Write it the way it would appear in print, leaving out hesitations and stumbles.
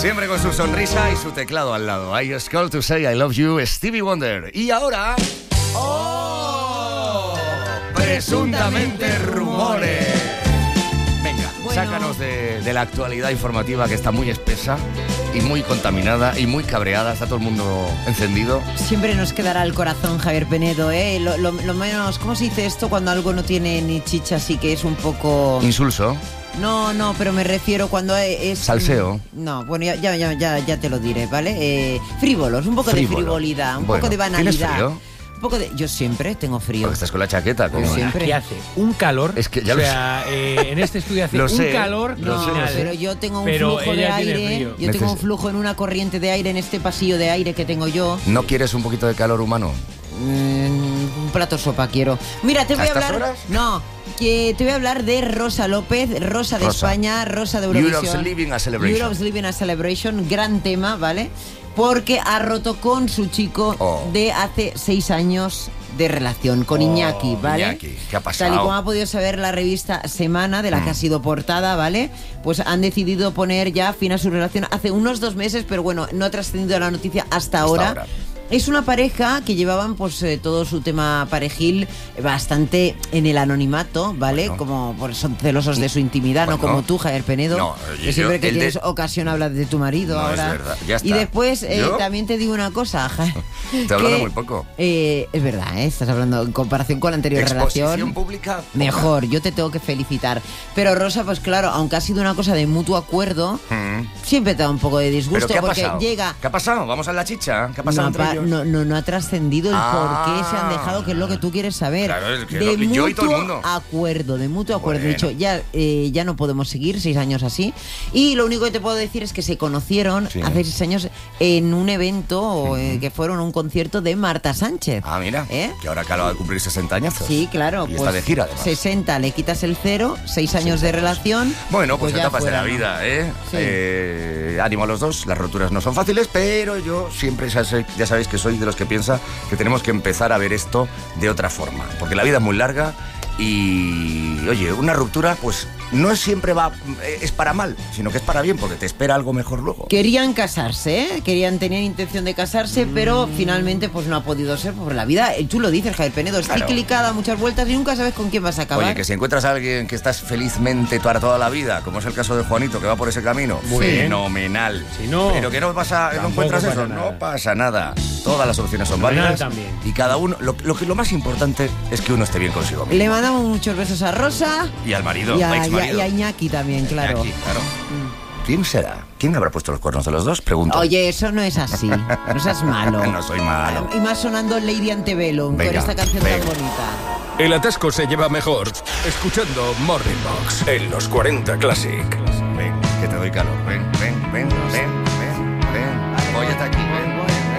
Siempre con su sonrisa y su teclado al lado. I just called to say I love you, Stevie Wonder. Y ahora... ¡Oh! Presuntamente rumores. Venga, bueno, sácanos de la actualidad informativa que está muy espesa y muy contaminada y muy cabreada. Está todo el mundo encendido. Siempre nos quedará el corazón, Javier Penedo, ¿eh? Lo menos, ¿cómo se dice esto cuando algo no tiene ni chicha, así que es un poco... Insulso. No, pero me refiero cuando es... Salseo. No, bueno, ya te lo diré, ¿vale? Frívolos, un poco de frivolidad, un poco de banalidad. ¿Tienes frío? Un poco de... Yo siempre tengo frío. Porque estás con la chaqueta. Como siempre. Aquí hace un calor. Es que ya lo en este estudio hace un calor. No, pero yo tengo un flujo de aire. Yo tengo un flujo en una corriente de aire en este pasillo de aire que tengo yo. ¿No quieres un poquito de calor humano? Un plato sopa quiero. Mira, te voy a hablar... horas? No, que te voy a hablar de Rosa López, Rosa de España, Rosa de Eurovisión. Europe's Living a Celebration. Europe's Living a Celebration, gran tema, ¿vale? Porque ha roto con su chico de hace 6 años de relación, con Iñaki, ¿vale? Iñaki, ¿qué ha pasado? Tal y como ha podido saber la revista Semana, de la que ha sido portada, ¿vale? Pues han decidido poner ya fin a su relación hace unos 2 meses, pero bueno, no ha trascendido la noticia hasta ahora. Es una pareja que llevaban pues todo su tema parejil bastante en el anonimato, ¿vale? Bueno. Como pues, son celosos de su intimidad, no como tú, Javier Penedo. No, que siempre que tienes ocasión hablas de tu marido no, ahora. Es verdad, ya está. Y después también te digo una cosa, Estoy hablando muy poco. Es verdad, estás hablando en comparación con la anterior relación. Pública. Mejor, yo te tengo que felicitar. Pero Rosa, pues claro, aunque ha sido una cosa de mutuo acuerdo, siempre te da un poco de disgusto. ¿Pero qué ha porque pasado? llega... ¿Qué ha pasado? Vamos a la chicha. ¿Qué ha pasado entre ellos? No ha trascendido el por qué se han dejado, que es lo que tú quieres saber. Claro, es que de yo y todo el mundo. De mutuo acuerdo. Bueno. De hecho, ya no podemos seguir 6 años así. Y lo único que te puedo decir es que se conocieron hace 6 años en un evento que fueron un concierto de Marta Sánchez. Ah, mira. Que ahora acaba de cumplir 60 añazos. Sí, claro. Y está de gira, además. 60, le quitas el 0, 6 años de relación. Bueno, pues ya etapas de la fueron. vida, ¿eh? Sí. Ánimo a los dos, las roturas no son fáciles, pero yo siempre ya sabéis que soy de los que piensa que tenemos que empezar a ver esto de otra forma, porque la vida es muy larga y, oye, una ruptura pues no siempre es para mal, sino que es para bien, porque te espera algo mejor luego. Querían casarse, tenían intención de casarse, pero finalmente pues no ha podido ser, porque la vida, tú lo dices, Javier Penedo, es cíclica, da muchas vueltas y nunca sabes con quién vas a acabar. Oye, que si encuentras a alguien que estás felizmente para toda la vida, como es el caso de Juanito, que va por ese camino, fenomenal. Si no, pero que no encuentras eso, no pasa nada. Todas las opciones son válidas también. Y cada uno, lo más importante es que uno esté bien consigo mismo. Le mandamos muchos besos a Rosa y al marido, y a Iñaki también, claro. Iñaki, claro. ¿Quién será? ¿Quién habrá puesto los cuernos de los dos? Pregunto. Oye, eso no es así. No seas malo. No soy malo. Y más sonando Lady Antebellum con esta canción tan bonita. El atasco se lleva mejor escuchando Morning Box en los 40 Classic. Ven, que te doy calor. Ven. Voy hasta aquí, ven.